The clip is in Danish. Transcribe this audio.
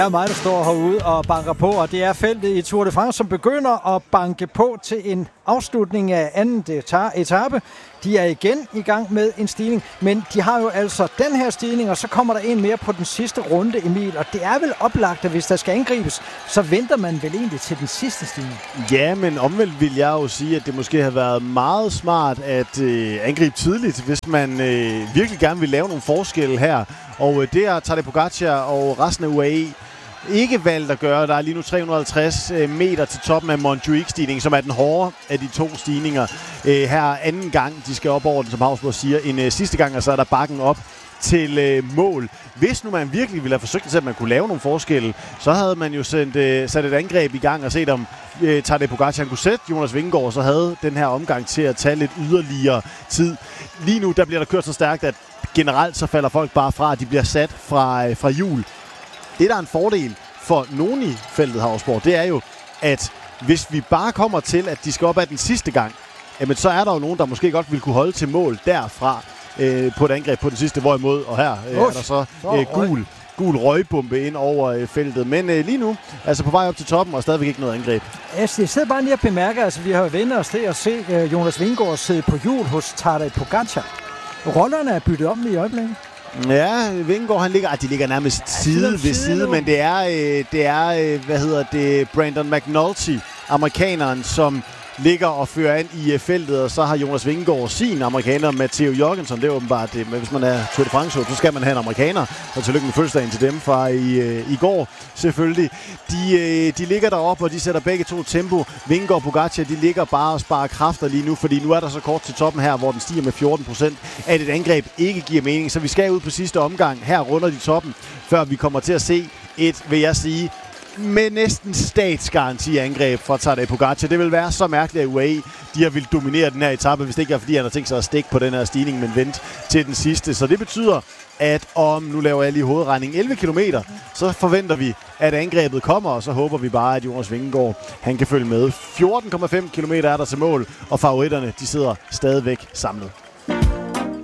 Det er mig, der står herude og banker på, og det er feltet i Tour de France, som begynder at banke på til en afslutning af anden etape. De er igen i gang med en stigning, men de har jo altså den her stigning, og så kommer der en mere på den sidste runde, Emil. Og det er vel oplagt, at hvis der skal angribes, så venter man vel egentlig til den sidste stigning. Ja, men omvendt vil jeg jo sige, at det måske har været meget smart at angribe tidligt, hvis man virkelig gerne vil lave nogle forskelle her. Og det har Tadej Pogačar og resten af UAE ikke valgt at gøre. Der er lige nu 350 meter til toppen af Montjuic-stigningen, som er den hårde af de to stigninger. Her anden gang, de skal op over den, som Hausborg siger, en sidste gang, og så er der bakken op til mål. Hvis nu man virkelig ville have forsøgt at man kunne lave nogle forskelle, så havde man jo sat et angreb i gang og set om Tadej Pogačar kunne sætte Jonas Vingegaard, så havde den her omgang til at tage lidt yderligere tid. Lige nu, der bliver der kørt så stærkt, at generelt så falder folk bare fra, at de bliver sat fra hjul. Det, der er en fordel for nogen i feltet, Hausborg, det er jo, at hvis vi bare kommer til, at de skal op ad den sidste gang, jamen, så er der jo nogen, der måske godt vil kunne holde til mål derfra på et angreb på den sidste, hvorimod, og her er der så gul røgbombe ind over feltet. Men lige nu, altså på vej op til toppen, og stadigvæk ikke noget angreb. Jeg sidder bare lige og bemærker, altså vi har jo vendt os til at se Jonas Vingegaard sidde på hjul hos Tadej Pogačar. Rollerne er byttet om i øjeblikket. Ja, Vingegaard, de ligger nærmest side ved side, men det er Brandon McNulty, amerikaneren, som ligger og fører an i feltet, og så har Jonas Vingegaard sin amerikaner, Matteo Jorgensen. Det er åbenbart det, men hvis man er Tour de France, så skal man have en amerikaner, og tillykke med fødselsdagen til dem fra i går, selvfølgelig. De ligger deroppe, og de sætter begge to tempo. Vingegaard og Pogačar, de ligger bare og sparer kræfter lige nu, fordi nu er der så kort til toppen her, hvor den stiger med 14%, at et angreb ikke giver mening. Så vi skal ud på sidste omgang. Her runder de toppen, før vi kommer til at se et, vil jeg sige, med næsten statsgaranti-angreb fra Tadej Pogačar. Det vil være så mærkeligt, at UAE de har vil dominere den her etape, hvis det ikke er, fordi han har tænkt sig at stikke på den her stigning, men vente til den sidste. Så det betyder, at om, nu laver jeg lige hovedregning, 11 kilometer, så forventer vi, at angrebet kommer, og så håber vi bare, at Jonas Vingegaard, han kan følge med. 14,5 kilometer er der til mål, og favoritterne, de sidder stadigvæk samlet.